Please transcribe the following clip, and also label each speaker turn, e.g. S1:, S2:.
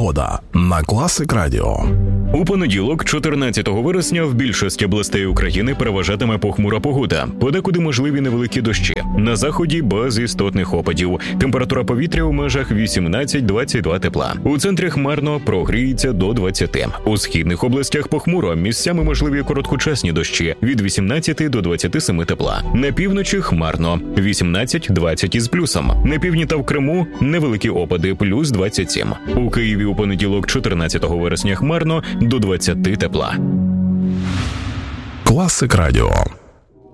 S1: Погода на Класик Радіо.
S2: У понеділок, 14 вересня, в більшості областей України переважатиме похмура погода. Подекуди можливі невеликі дощі. На заході без істотних опадів. Температура повітря у межах 18-22 тепла. У центрі хмарно, прогріється до 20. У східних областях похмуро, місцями можливі короткочасні дощі від 18 до 27 тепла. На півночі хмарно, 18-20 із плюсом. На півдні та в Криму невеликі опади, плюс 27. У Києві у понеділок, 14 вересня, хмарно, до 20 тепла.
S1: Класик Радіо.